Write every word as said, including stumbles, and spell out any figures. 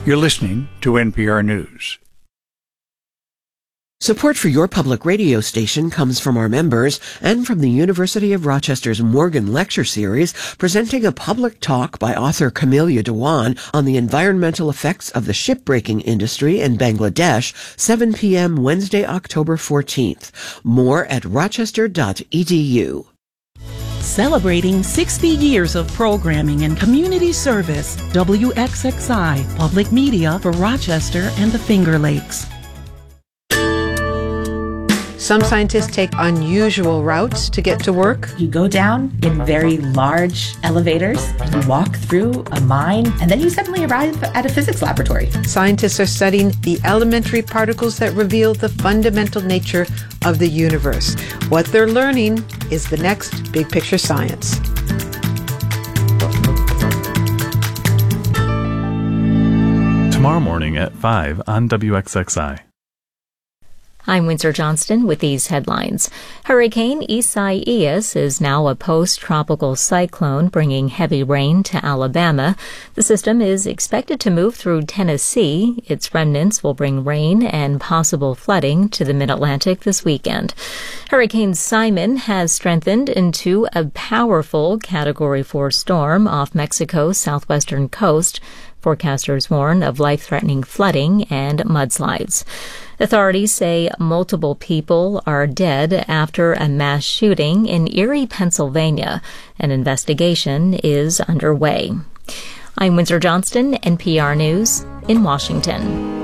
You're listening to N P R News. Support for your public radio station comes from our members and from the University of Rochester's Morgan Lecture Series, presenting a public talk by author Camelia Dewan on the environmental effects of the shipbreaking industry in Bangladesh, seven p.m. Wednesday, October fourteenth. More at rochester dot e d u. Celebrating sixty years of programming and community service, W X X I, public media for Rochester and the Finger Lakes. Some scientists take unusual routes to get to work. You go down in very large elevators, you walk through a mine, and then you suddenly arrive at a physics laboratory. Scientists are studying the elementary particles that reveal the fundamental nature of the universe. What they're learning is the next Big Picture Science. Tomorrow morning at five on W X X I. I'm Windsor Johnston with these headlines. Hurricane Isaias is now a post-tropical cyclone bringing heavy rain to Alabama. The system is expected to move through Tennessee. Its remnants will bring rain and possible flooding to the mid-Atlantic this weekend. Hurricane Simon has strengthened into a powerful Category four storm off Mexico's southwestern coast. Forecasters warn of life-threatening flooding and mudslides. Authorities say multiple people are dead after a mass shooting in Erie, Pennsylvania. An investigation is underway. I'm Windsor Johnston, N P R News in Washington.